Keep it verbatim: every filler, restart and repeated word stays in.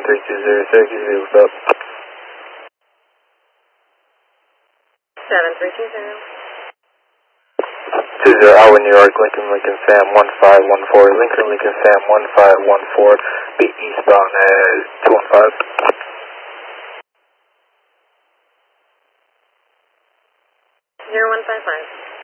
three two zero, Syracuse, what's up? seven three two zero. two zero, Iowa, New York, Lincoln, Lincoln, Sam, one five one four, Lincoln, Lincoln, Sam, one five one four, be eastbound at two one five. zero one five five.